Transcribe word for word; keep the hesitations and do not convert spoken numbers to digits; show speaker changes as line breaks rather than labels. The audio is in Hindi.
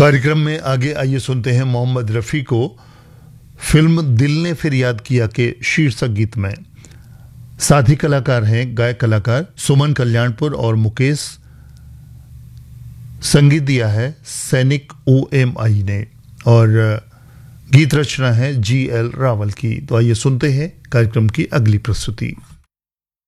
कार्यक्रम में आगे आइए सुनते हैं मोहम्मद रफ़ी को फिल्म दिल ने फिर याद किया के शीर्षक गीत में। साथी कलाकार हैं गायक कलाकार सुमन कल्याणपुर और मुकेश। संगीत दिया है सैनिक ओ एम आई ने और गीत रचना है जी एल रावल की। तो आइए सुनते हैं कार्यक्रम की अगली प्रस्तुति।